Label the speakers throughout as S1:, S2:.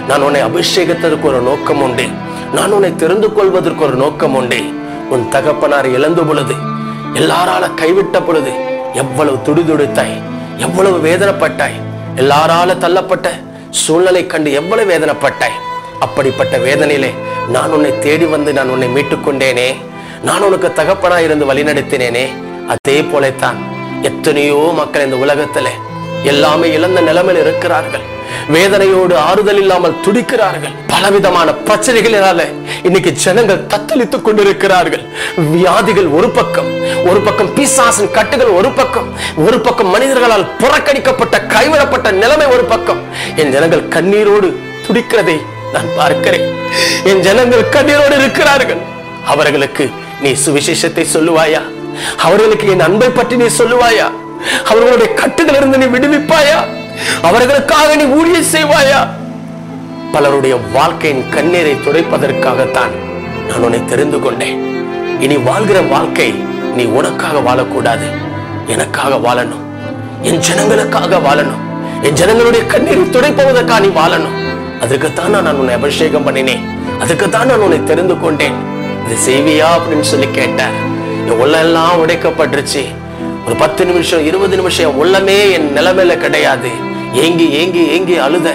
S1: நான் உன்னை அபிஷேகத்திற்கு ஒரு நோக்கம் உண்டு. நான் உன்னை தெரிந்து கொள்வதற்கு ஒரு நோக்கம் உண்டு. உன் தகப்பனார் இழந்த பொழுது, எல்லாரால கைவிட்ட பொழுது எவ்வளவு துடிதுடித்தாய், எவ்வளவு வேதனைப்பட்டாய். எல்லாரால தள்ளப்பட்ட சூழ்நிலை கண்டு எவ்வளவு வேதனைப்பட்டாய். அப்படிப்பட்ட வேதனையிலே நான் உன்னை தேடி வந்து நான் உன்னை மீட்டுக் கொண்டேனே. நான் உனக்கு தகப்பனாய் இருந்து வழிநடத்தினேனே. அதே போலத்தான் எத்தனையோ மக்கள் இந்த உலகத்துல எல்லாமே இழந்த நிலைமையில் இருக்கிறார்கள். வேதனையோடு ஆறுதல் இல்லாமல் துடிக்கிறார்கள். பலவிதமான பிரச்சனைகளினால இன்னைக்கு ஜனங்கள் தத்தளித்துக் கொண்டிருக்கிறார்கள். வியாதிகள் ஒரு பக்கம் பிசாசின் கட்டுகள் ஒரு பக்கம் மனிதர்களால் புறக்கணிக்கப்பட்ட கைவிடப்பட்ட நிலைமை ஒரு பக்கம். என் ஜனங்கள் கண்ணீரோடு துடிக்கிறதை நான் பார்க்கிறேன். என் ஜனங்கள் கண்ணீரோடு இருக்கிறார்கள். அவர்களுக்கு நீ சுவிசேஷத்தை சொல்லுவாயா? அவர்களுக்கு என் அன்பை பற்றி நீ சொல்லுவாயா? அவர்களுடைய கட்டுகளிலிருந்து நீ விடுவிப்பாயா? அவர்களுக்காக நீ ஊழியம் செய்வாயா? பலருடைய வாழ்க்கையின் கண்ணீரை துடைப்பதற்காகத்தான் நான் உன்னை தெரிந்து கொண்டேன். இனி வாழ்கிற வாழ்க்கை நீ உனக்காக வாழக்கூடாது, எனக்காக வாழணும். என் ஜனங்களுக்காக வாழணும். என் ஜனங்களுடைய கண்ணீரை துடைப்பதற்காக நீ வாழணும். அதுக்குத்தான் நான் உன்னை அபிஷேகம் பண்ணினேன். அதுக்குத்தான் நான் உன்னை தெரிந்து கொண்டேன். இது செய்வியா அப்படின்னு சொல்லி கேட்டேன். என் உள்ளெல்லாம் உடைக்கப்பட்டுருச்சு. ஒரு 10 நிமிஷம் 20 நிமிஷம் என் உள்ளமே என் நிலைமையில கிடையாது. ஏங்கி ஏங்கி ஏங்கி அழுது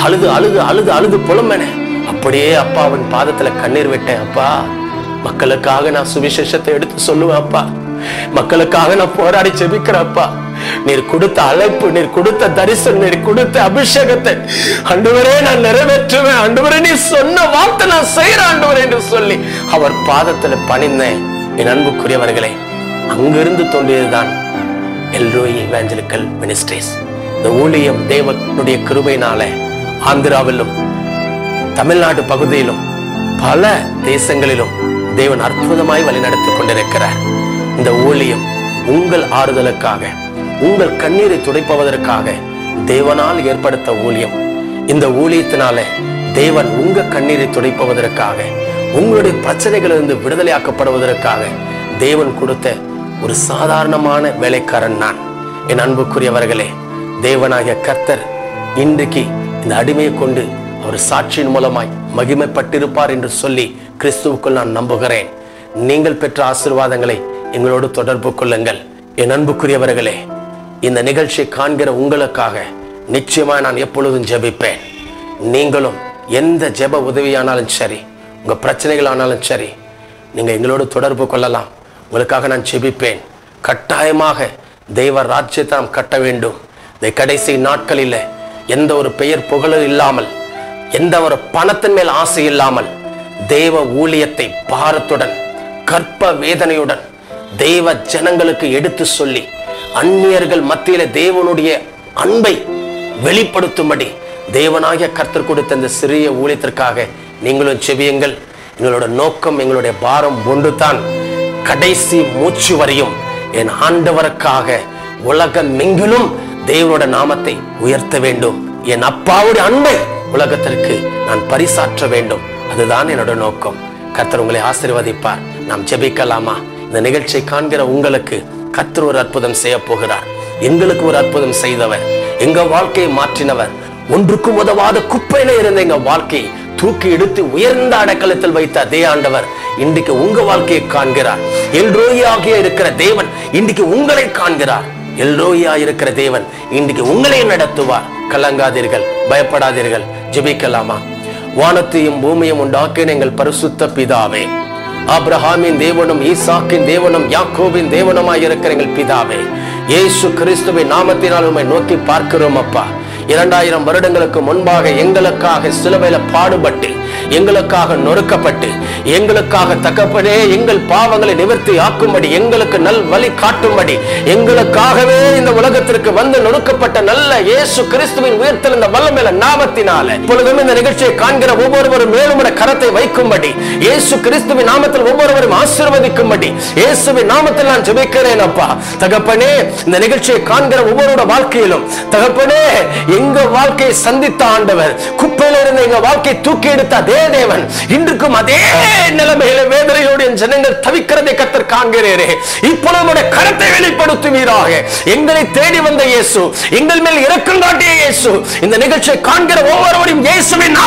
S1: புலம்பென. அப்படியே அப்பாவின் பாதத்துல கண்ணீர் விட்டேன். அப்பா, மக்களுக்காக நான் சுவிசேஷத்தை எடுத்து சொல்லுவேன். அப்பா, மக்களுக்காக நான் போராடி ஜெபிக்கிறேன். அப்பா, நீர் கொடுத்த அழைப்பு, நீர் கொடுத்த தரிசனம், நீர் கொடுத்த அபிஷேகத்தை ஆண்டவரே நான் நிறைவேற்றுவேன். ஆண்டவரே நீ சொன்ன வார்த்தை நான் செய்யறேன் ஆண்டவரே என்று சொல்லி அவர் பாதத்துல பணிந்தேன். என் அன்புக்குரியவர்களே, அங்கிருந்து தோன்றியதுதான் எல்ரோய் இவாஞ்சலிக்கல் மினிஸ்ட்ரிஸ். இந்த ஊழியம் தேவனுடைய கிருபையினால ஆந்திராவிலும் தமிழ்நாடு பகுதியிலும் பல தேசங்களிலும் தேவன் அற்புதமாய் வழிநடத்தி கொண்டிருக்கிறார். இந்த ஊழியம் உங்கள் ஆறுதலுக்காக, உங்கள் கண்ணீரை துடைப்பதற்காக தேவனால் ஏற்படுத்த ஊழியம். இந்த ஊழியத்தினால தேவன் உங்க கண்ணீரை துடைப்பதற்காக, உங்களுடைய பிரச்சனைகளிலிருந்து விடுதலையாக்கப்படுவதற்காக தேவன் கொடுத்த ஒரு சாதாரணமான வேலைக்காரன் நான். என் அன்புக்குரியவர்களே, தேவனாகிய கர்த்தர் இன்றைக்கு இந்த அடிமையை கொண்டு அவர் சாட்சியின் மூலமாய் மகிமைப்பட்டிருப்பார் என்று சொல்லி கிறிஸ்துவுக்குள் நான் நம்புகிறேன். நீங்கள் பெற்ற ஆசீர்வாதங்களை எங்களோடு தொடர்பு கொள்ளுங்கள். என் அன்புக்குரியவர்களே, இந்த நிகழ்ச்சியை காண்கிற உங்களுக்காக நிச்சயமாக நான் எப்பொழுதும் ஜெபிப்பேன். நீங்களும் எந்த ஜெப உதவியானாலும் சரி, உங்க பிரச்சனைகள் ஆனாலும் சரி, நீங்க எங்களோடு தொடர்பு கொள்ளலாம். உங்களுக்காக நான் ஜெபிப்பேன். கட்டாயமாக தெய்வ ராஜ்யத்தை நாம் கட்ட வேண்டும். இந்த கடைசி நாட்களில் எந்த ஒரு பெயர் புகழும் இல்லாமல், எந்த ஒரு பணத்தின் மேல் ஆசை இல்லாமல், தேவ ஊழியத்தை பாரத்துடன் கற்ப வேதனையுடன் தேவ ஜனங்களுக்கு எடுத்து சொல்லி அந்நியர்கள் மத்தியில தேவனுடைய அன்பை வெளிப்படுத்தும்படி தேவனாகிய கர்த்தர் கொடுத்த இந்த சிறிய ஊழியத்திற்காக நீங்களும் ஜெபியுங்கள். எங்களோட நோக்கம், எங்களுடைய பாரம் ஒன்றுதான். கடைசி மூச்சு வரையும் என் ஆண்டவருக்காக உலகமெங்கிலும் தேவனோட நாமத்தை உயர்த்த வேண்டும். என் அப்பாவுடைய அன்பை உலகத்திற்கு நான் பரிசாற்ற வேண்டும். அதுதான் என்னோட நோக்கம். கர்த்தர் உங்களை ஆசீர்வதிப்பார். நாம் ஜெபிக்கலாமா? இந்த நிகழ்ச்சியை காண்கிற உங்களுக்கு கர்த்தர் ஒரு அற்புதம் செய்ய போகிறார். எங்களுக்கு ஒரு அற்புதம் செய்தவர், எங்க வாழ்க்கையை மாற்றினவர். ஒன்றுக்கும் உதவாத குப்பையில இருந்த எங்க வாழ்க்கையை தூக்கி எடுத்து உயர்ந்த அடைக்கலத்தில் வைத்த அதே ஆண்டவர் இன்றைக்கு உங்க வாழ்க்கையை காண்கிறார். எல்ரோயாகிய இருக்கிற தேவன் இன்றைக்கு உங்களை காண்கிறார். எல்ரோயா இருக்கிற தேவன் இன்றைக்கு உங்களை நடத்துவார். கலங்காதீர்கள், பயப்படாதீர்கள். ஜெபிக்கலாமா? வானத்தையும் பூமியும் உண்டாக்கின எங்கள் பரிசுத்த பிதாவே, ஆபிரகாமின் தேவனும் ஈசாக்கின் தேவனும் யாக்கோபின் தேவனுமாய் இருக்கிற எங்கள் பிதாவே, இயேசு கிறிஸ்துவின் நாமத்தினால் உம்மை நோக்கி பார்க்கிறோம் அப்பா. 2000 வருடங்களுக்கு முன்பாக எங்களுக்காக சிலுவையில பாடுபட்டு, எங்களுக்காக நொறுக்கப்பட்டு, எங்களுக்காக தகப்பனே எங்கள் பாவங்களை நிவர்த்தி ஆக்கும்படி, எங்களுக்கு நல் வழி காட்டும்படி, எங்களுக்காகவே இந்த உலகத்திற்கு வந்து நொறுக்கப்பட்ட நல்ல இயேசு கிறிஸ்துவின் உயிர்த்தெழுந்த வல்லமையுள்ள நாமத்தினால இப்பொழுதும் இந்த நிகழ்ச்சியை காண்கிற ஒவ்வொருவரும் மேலும் கரத்தை வைக்கும்படி, இயேசு கிறிஸ்துவின் நாமத்தில் ஒவ்வொருவரும் ஆசீர்வதிக்கும்படி இயேசுவின் நாமத்தில் நான் ஜெபிக்கிறேன் அப்பா. தகப்பனே, இந்த நிகழ்ச்சியை காண்கிற ஒவ்வொருவரோட வாழ்க்கையிலும் தகப்பனே எங்க வாழ்க்கையை சந்தித்த ஆண்டவர், குப்பையில இருந்த எங்க வாழ்க்கையை தூக்கி எடுத்த அதே தேவன் இன்றுக்கும் அதே நிலைமையில வேதனையோடு ஜனங்கள் தவிக்கிறதை கர்த்தர் காண்கிறேரே. இப்பொழுது கரத்தை வெளிப்படுத்துவீராக. எங்களை தேடி வந்த இயேசு, எங்கள் மேல் இரக்கம் காட்டிய இயேசு, இந்த நிகழ்ச்சியை காண்கிற ஒவ்வொருவரையும் இயேசுவின்